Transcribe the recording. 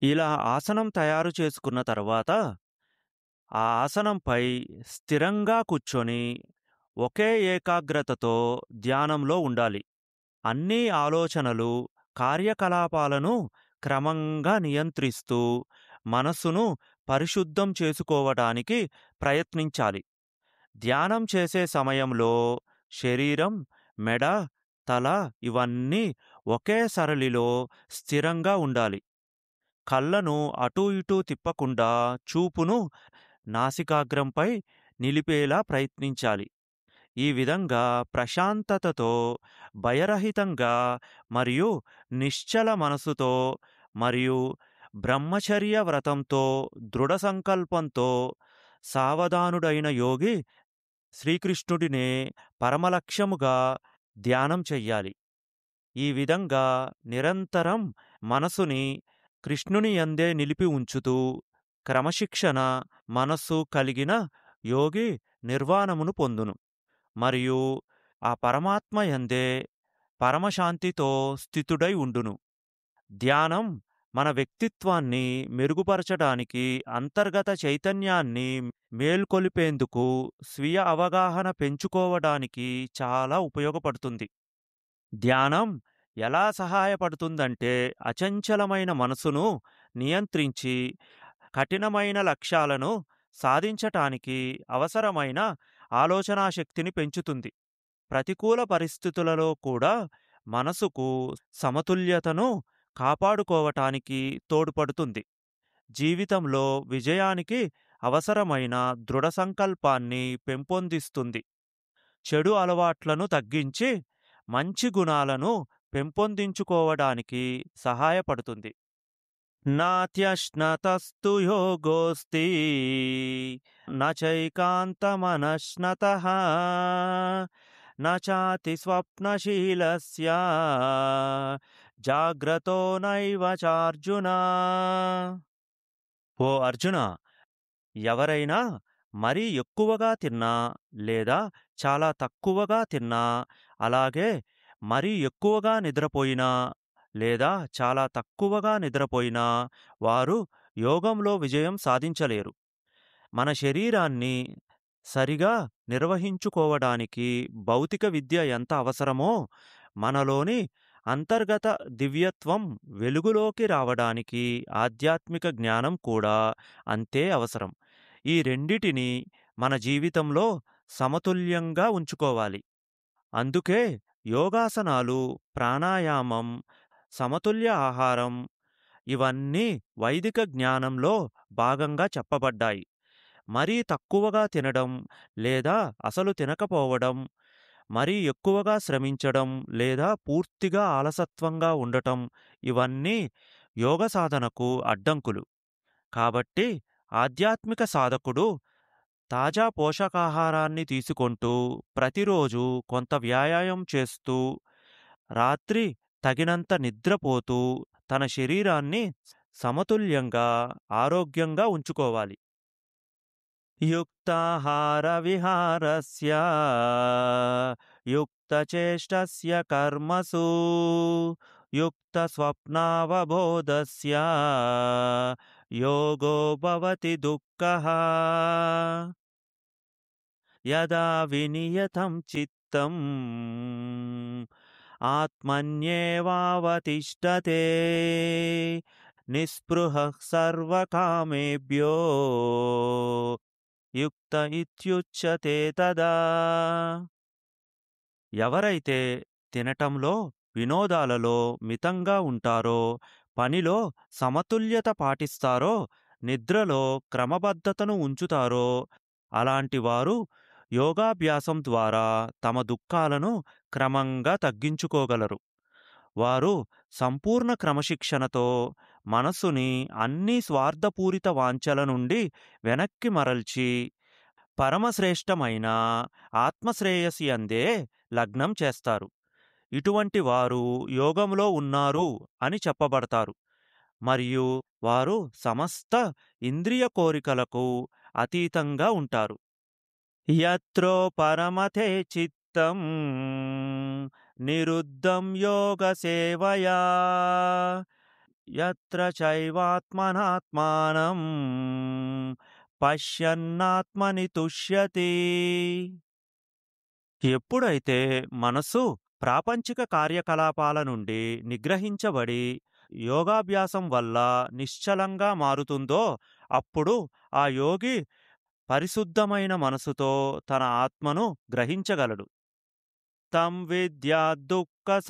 ఇలా ఆసనం తయారు చేసుకున్న తర్వాత, ఆ ఆసనంపై స్థిరంగా కూర్చొని, ఒకే ఏకాగ్రతతో ధ్యానంలో ఉండాలి. అన్ని ఆలోచనలు, కార్యకలాపాలను క్రమంగా నియంత్రిస్తూ, మనస్సును పరిశుద్ధం చేసుకోవడానికి ప్రయత్నించాలి. ధ్యానం చేసే సమయంలో శరీరం, మెడ, తల ఇవన్నీ ఒకే సరళిలో స్థిరంగా ఉండాలి. కళ్ళను అటూ ఇటూ తిప్పకుండా చూపును నాసికాగ్రంపై నిలిపేలా ప్రయత్నించాలి. ఈ విధంగా ప్రశాంతతతో, భయరహితంగా మరియు నిశ్చల మనసుతో మరియు బ్రహ్మచర్య వ్రతంతో, దృఢ సంకల్పంతో సావధానుడైన యోగి శ్రీకృష్ణుడినే పరమలక్ష్యముగా ధ్యానం చెయ్యాలి. ఈ విధంగా నిరంతరం మనసుని కృష్ణుని యందే నిలిపి ఉంచుతూ, క్రమశిక్షణ మనస్సు కలిగిన యోగి నిర్వాణమును పొందును. మరియు ఆ పరమాత్మ యందే పరమశాంతితో స్థితుడై ఉండును. ధ్యానం మన వ్యక్తిత్వాన్ని మెరుగుపరచడానికి, అంతర్గత చైతన్యాన్ని మేల్కొలిపేందుకు, స్వీయ అవగాహన పెంచుకోవడానికి చాలా ఉపయోగపడుతుంది. ధ్యానం ఎలా సహాయపడుతుందంటే, అచంచలమైన మనసును నియంత్రించి, కఠినమైన లక్ష్యాలను సాధించటానికి అవసరమైన ఆలోచనా శక్తిని పెంచుతుంది. ప్రతికూల పరిస్థితులలో కూడా మనసుకు సమతుల్యతను కాపాడుకోవటానికి తోడ్పడుతుంది. జీవితంలో విజయానికి అవసరమైన దృఢ సంకల్పాన్ని పెంపొందిస్తుంది. చెడు అలవాట్లను తగ్గించి మంచి గుణాలను పెంపొందించుకోవడానికి సహాయపడుతుంది. నాత్యశ్నతస్తు యోగోస్తి నచైకాంతమనశ్నతః నాచాతి స్వప్నశీలస్య జాగ్రతో నైవ చార్జున. ఓ అర్జున, ఎవరైనా మరీ ఎక్కువగా తిన్నా లేదా చాలా తక్కువగా తిన్నా, అలాగే మరీ ఎక్కువగా నిద్రపోయినా లేదా చాలా తక్కువగా నిద్రపోయినా వారు యోగంలో విజయం సాధించలేరు. మన శరీరాన్ని సరిగా నిర్వహించుకోవడానికి భౌతిక విద్య ఎంత అవసరమో, మనలోని అంతర్గత దివ్యత్వం వెలుగులోకి రావడానికి ఆధ్యాత్మిక జ్ఞానం కూడా అంతే అవసరం. ఈ రెండిటిని మన జీవితంలో సమతుల్యంగా ఉంచుకోవాలి. అందుకే యోగాసనాలు, ప్రాణాయామం, సమతుల్య ఆహారం ఇవన్నీ వైదిక జ్ఞానంలో భాగంగా చెప్పబడ్డాయి. మరీ తక్కువగా తినడం లేదా అసలు తినకపోవడం, మరీ ఎక్కువగా శ్రమించడం లేదా పూర్తిగా ఆలసత్వంగా ఉండటం ఇవన్నీ యోగ సాధనకు అడ్డంకులు. కాబట్టి ఆధ్యాత్మిక సాధకుడు తాజా పోషకాహారాన్ని తీసుకొంటూ, ప్రతిరోజు కొంత వ్యాయామం చేస్తూ, రాత్రి తగినంత నిద్రపోతూ తన శరీరాన్ని సమతుల్యంగా, ఆరోగ్యంగా ఉంచుకోవాలి. యుక్తాహార విహారస్య యుక్తచేష్టస్య కర్మసు యుక్త స్వప్నావబోధస్య యోగో భవతి దుఃఖః. యదా వినియతం చిత్తం ఆత్మన్యేవావతిష్ఠతే నిస్పృహః సర్వకామేభ్యో యుక్త ఇత్యుచ్యతే తదా. ఎవరైతే తినటంలో, వినోదాలలో మితంగా ఉంటారో, పనిలో సమతుల్యత పాటిస్తారో, నిద్రలో క్రమబద్ధతను ఉంచుతారో, అలాంటి వారు యోగాభ్యాసం ద్వారా తమ దుఃఖాలను క్రమంగా తగ్గించుకోగలరు. వారు సంపూర్ణ క్రమశిక్షణతో మనస్సుని అన్ని స్వార్థపూరిత వాంఛల నుండి వెనక్కి మరల్చి, పరమశ్రేష్టమైన ఆత్మశ్రేయసి అందే లగ్నం చేస్తారు. ఇటువంటి వారు యోగంలో ఉన్నారు అని చెప్పబడతారు. మరియు వారు సమస్త ఇంద్రియ కోరికలకు అతీతంగా ఉంటారు. యత్రో పరమతే చిత్తం నిరుద్ధం యోగ సేవయా యత్ర చైవాత్మనాత్మానం పశ్యన్నాత్మని తుష్యతి. ఎప్పుడైతే మనస్సు ప్రాపంచిక కార్యకలాపాల నుండి నిగ్రహించబడి యోగాభ్యాసం వల్ల నిశ్చలంగా మారుతుందో అప్పుడు ఆ యోగి పరిశుద్ధమైన మనసుతో తన ఆత్మను గ్రహించగలడు. తం విద్యా దుఃఖ